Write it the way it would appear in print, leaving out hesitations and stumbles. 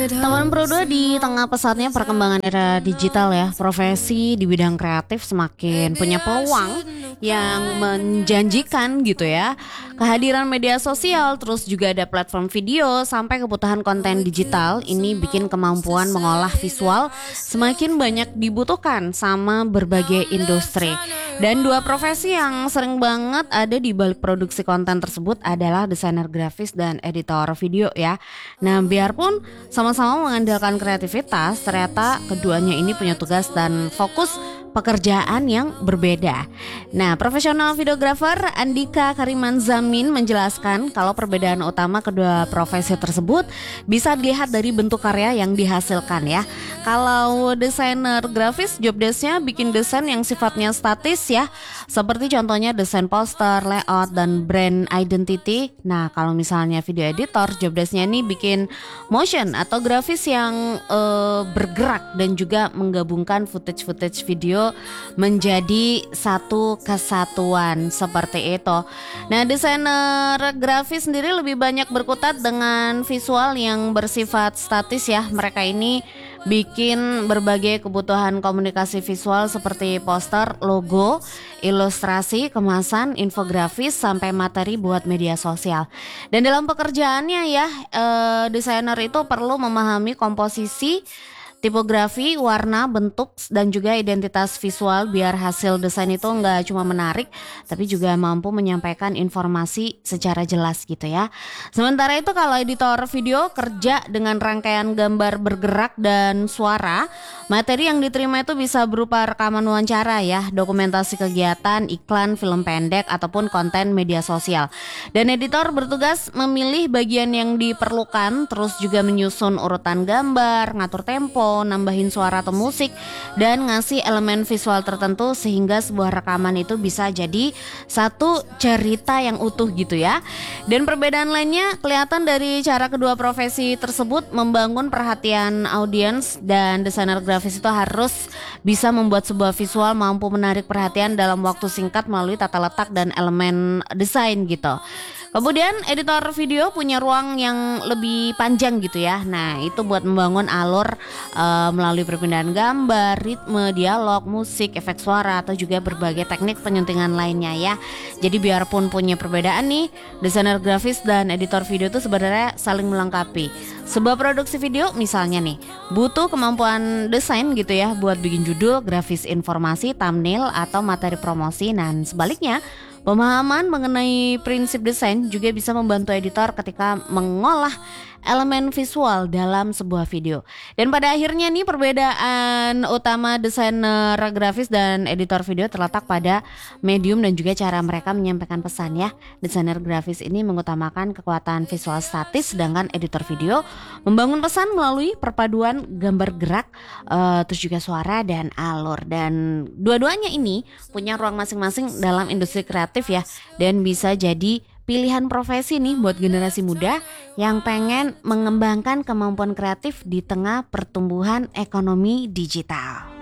Teman Pro2 di tengah pesatnya perkembangan era digital ya, profesi di bidang kreatif semakin punya peluang yang menjanjikan gitu ya. Kehadiran media sosial, terus juga ada platform video sampai kebutuhan konten digital ini bikin kemampuan mengolah visual semakin banyak dibutuhkan sama berbagai industri. Dan dua profesi yang sering banget ada di balik produksi konten tersebut adalah desainer grafis dan editor video ya. Nah, biarpun sama-sama mengandalkan kreativitas, ternyata keduanya ini punya tugas dan fokus pekerjaan yang berbeda. Nah, profesional videografer Andika Karimanzamin menjelaskan kalau perbedaan utama kedua profesi tersebut bisa dilihat dari bentuk karya yang dihasilkan ya. Kalau desainer grafis, job desk-nya bikin desain yang sifatnya statis ya, seperti contohnya desain poster, layout, dan brand identity. Nah, kalau misalnya video editor, job desk-nya ini bikin motion atau grafis yang bergerak dan juga menggabungkan footage video menjadi satu kesatuan seperti itu. Nah, desainer grafis sendiri lebih banyak berkutat dengan visual yang bersifat statis ya. Mereka ini bikin berbagai kebutuhan komunikasi visual seperti poster, logo, ilustrasi, kemasan, infografis, sampai materi buat media sosial. Dan dalam pekerjaannya ya, desainer itu perlu memahami komposisi, tipografi, warna, bentuk, dan juga identitas visual biar hasil desain itu nggak cuma menarik, tapi juga mampu menyampaikan informasi secara jelas gitu ya. Sementara itu kalau editor video kerja dengan rangkaian gambar bergerak dan suara, materi yang diterima itu bisa berupa rekaman wawancara ya, dokumentasi kegiatan, iklan, film pendek, ataupun konten media sosial. Dan editor bertugas memilih bagian yang diperlukan, terus juga menyusun urutan gambar, ngatur tempo, nambahin suara atau musik, dan ngasih elemen visual tertentu sehingga sebuah rekaman itu bisa jadi satu cerita yang utuh gitu ya. Dan perbedaan lainnya kelihatan dari cara kedua profesi tersebut membangun perhatian audiens, dan desainer grafis itu harus bisa membuat sebuah visual mampu menarik perhatian dalam waktu singkat melalui tata letak dan elemen desain gitu. Kemudian editor video punya ruang yang lebih panjang gitu ya. Nah, itu buat membangun alur melalui perpindahan gambar, ritme, dialog, musik, efek suara, atau juga berbagai teknik penyuntingan lainnya ya. Jadi biarpun punya perbedaan nih, desainer grafis dan editor video itu sebenarnya saling melengkapi. Sebuah produksi video misalnya nih butuh kemampuan desain gitu ya buat bikin judul, grafis informasi, thumbnail, atau materi promosi. Dan sebaliknya, pemahaman mengenai prinsip desain juga bisa membantu editor ketika mengolah elemen visual dalam sebuah video. Dan pada akhirnya nih perbedaan utama desainer grafis dan editor video terletak pada medium dan juga cara mereka menyampaikan pesan ya. Desainer grafis ini mengutamakan kekuatan visual statis, sedangkan editor video membangun pesan melalui perpaduan gambar gerak, terus juga suara dan alur. Dan dua-duanya ini punya ruang masing-masing dalam industri kreatif ya, dan bisa jadi pilihan profesi nih buat generasi muda yang pengen mengembangkan kemampuan kreatif di tengah pertumbuhan ekonomi digital.